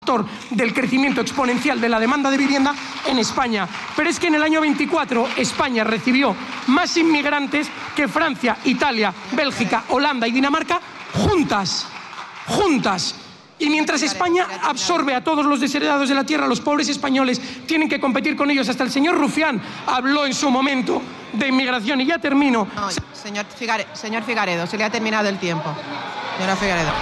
motor del crecimiento exponencial de la demanda de vivienda en España. Pero es que en el año 24 España recibió más inmigrantes que Francia, Italia, Bélgica, Holanda y Dinamarca juntas. Y mientras España absorbe a todos los desheredados de la tierra, los pobres españoles tienen que competir con ellos. Hasta el señor Rufián habló en su momento de inmigración. Y ya termino. No, señor Figaredo, se le ha terminado el tiempo. Señora Figaredo.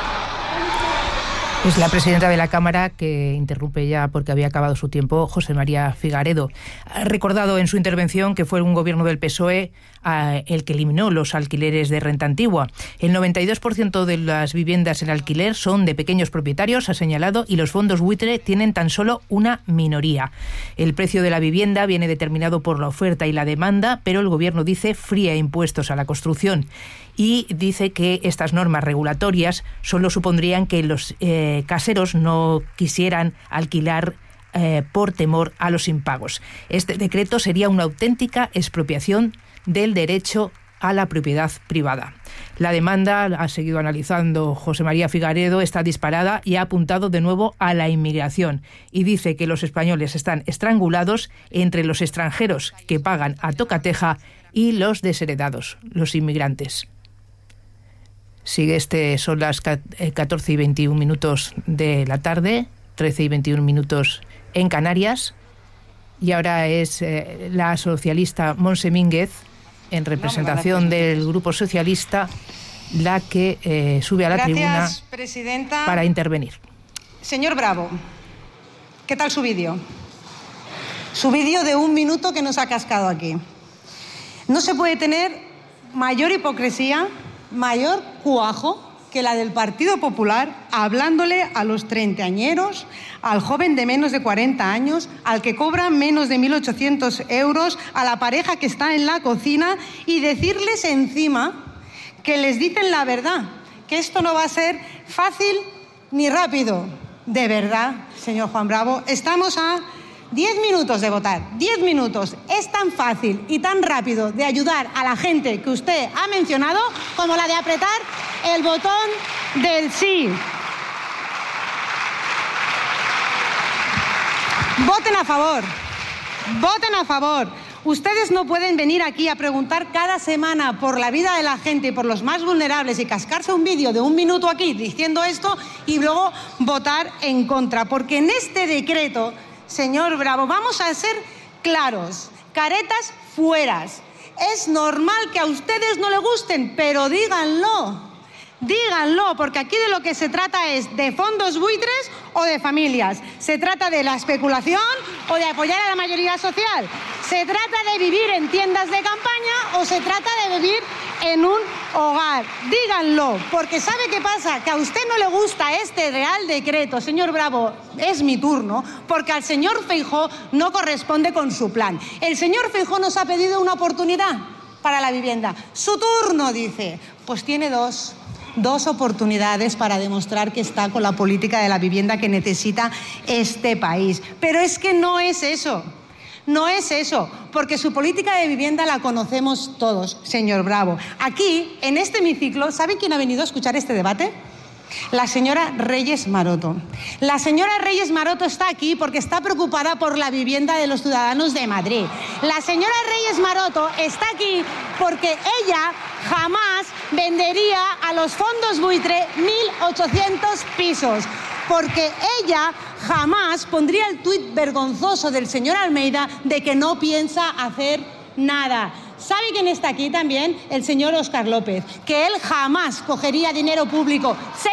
Es la presidenta de la Cámara que interrumpe ya porque había acabado su tiempo, José María Figaredo. Ha recordado en su intervención que fue un gobierno del PSOE el que eliminó los alquileres de renta antigua. El 92% de las viviendas en alquiler son de pequeños propietarios, ha señalado, y los fondos buitre tienen tan solo una minoría. El precio de la vivienda viene determinado por la oferta y la demanda, pero el gobierno dice fría impuestos a la construcción. Y dice que estas normas regulatorias solo supondrían que los caseros no quisieran alquilar por temor a los impagos. Este decreto sería una auténtica expropiación del derecho a la propiedad privada. La demanda, ha seguido analizando José María Figaredo, está disparada y ha apuntado de nuevo a la inmigración. Y dice que los españoles están estrangulados entre los extranjeros que pagan a tocateja y los desheredados, los inmigrantes. Sigue son las 14 y 21 minutos de la tarde, 13 y 21 minutos en Canarias. Y ahora es la socialista Montse Mínguez, en representación del Grupo Socialista, la que sube a la tribuna presidenta, para intervenir. Señor Bravo, ¿qué tal su vídeo? Su vídeo de 1 minuto que nos ha cascado aquí. No se puede tener mayor hipocresía, mayor cuajo que la del Partido Popular, hablándole a los treintañeros, al joven de menos de 40 años, al que cobra menos de 1.800 euros, a la pareja que está en la cocina, y decirles encima que les dicen la verdad, que esto no va a ser fácil ni rápido. De verdad, señor Juan Bravo, estamos a 10 minutos de votar, 10 minutos. Es tan fácil y tan rápido de ayudar a la gente que usted ha mencionado como la de apretar el botón del sí. Voten a favor, voten a favor. Ustedes no pueden venir aquí a preguntar cada semana por la vida de la gente y por los más vulnerables y cascarse un vídeo de 1 minuto aquí diciendo esto y luego votar en contra. Porque en este decreto, señor Bravo, vamos a ser claros, caretas fueras. Es normal que a ustedes no les gusten, pero díganlo. Díganlo, porque aquí de lo que se trata es de fondos buitres o de familias. Se trata de la especulación o de apoyar a la mayoría social. Se trata de vivir en tiendas de campaña o se trata de vivir en un hogar. Díganlo, porque ¿sabe qué pasa? Que a usted no le gusta este Real Decreto, señor Bravo, es mi turno, porque al señor Feijóo no corresponde con su plan. El señor Feijóo nos ha pedido una oportunidad para la vivienda. Su turno, dice. Pues tiene dos oportunidades para demostrar que está con la política de la vivienda que necesita este país. Pero es que no es eso. No es eso, porque su política de vivienda la conocemos todos, señor Bravo. Aquí, en este hemiciclo, ¿sabe quién ha venido a escuchar este debate? La señora Reyes Maroto. La señora Reyes Maroto está aquí porque está preocupada por la vivienda de los ciudadanos de Madrid. La señora Reyes Maroto está aquí porque ella jamás vendería a los fondos buitre 1.800 pisos. Porque ella jamás pondría el tuit vergonzoso del señor Almeida de que no piensa hacer nada. ¿Sabe quién está aquí también? El señor Óscar López, que él jamás cogería dinero público,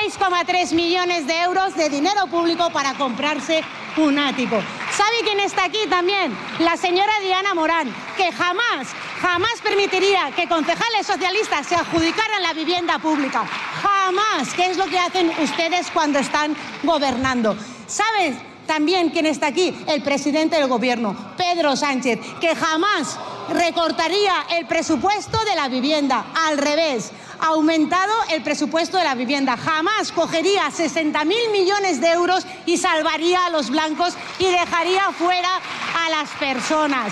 6,3 millones de euros de dinero público para comprarse un ático. ¿Sabe quién está aquí también? La señora Diana Morán, que jamás permitiría que concejales socialistas se adjudicaran la vivienda pública. Jamás, que es lo que hacen ustedes cuando están gobernando. ¿Sabes también quién está aquí? El presidente del gobierno, Pedro Sánchez, que jamás recortaría el presupuesto de la vivienda. Al revés, ha aumentado el presupuesto de la vivienda. Jamás cogería 60.000 millones de euros y salvaría a los blancos y dejaría fuera a las personas.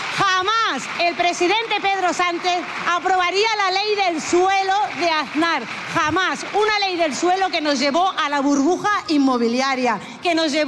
Jamás el presidente Pedro Sánchez aprobaría la ley del suelo de Aznar. Jamás. Una ley del suelo que nos llevó a la burbuja inmobiliaria, que nos llevó